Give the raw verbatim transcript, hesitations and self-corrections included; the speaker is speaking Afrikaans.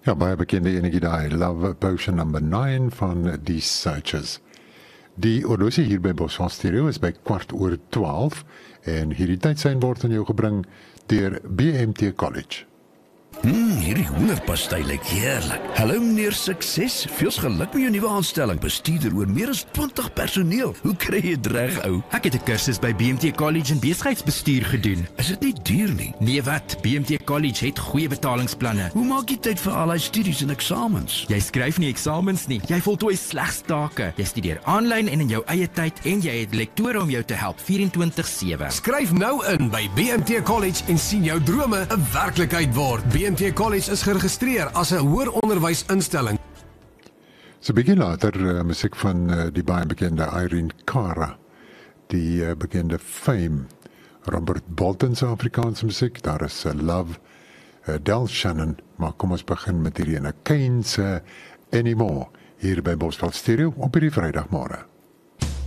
Ja, baie bekende enetjie daai, Love Potion number nine van die Searchers. Die horlosie hier by Bosval Stereo is by kwart oor twaalf en hierdie tydsein word aan jou gebring deur B M T College. Mmm, hierdie hoenderpastei lyk heerlik. Hallo meneer Sukses, veels geluk met jou nuwe aanstelling. Bestuurder oor meer as twintig personeel. Hoe kry jy dit reg, ou? Ek het 'n kursus by B M T College in besigheidsbestuur gedoen. Is dit nie duur nie? Nee wat, B M T College het goeie betalingsplanne. Hoe maak jy tyd vir al die studies en eksamens? Jy skryf nie eksamens nie. Jy voltooi slegs take. Jy studeer aanlyn en in jou eie tyd en jy het lektore om jou te help vierentwintig sewe. Skryf nou in by B M T College en sien jou drome 'n werklikheid word. B M T College is geregistreer as 'n hoër onderwysinstelling. So begin later uh, musiek van uh, die baie bekende Irene Cara, die uh, bekende Fame, Robert Bolton se Afrikaanse musiek, daar is uh, Love, uh, Del Shannon, maar kom ons begin met hierdie ene, Kane se Anymore, hier by Bosval Stereo op hierdie Vrydagmôre.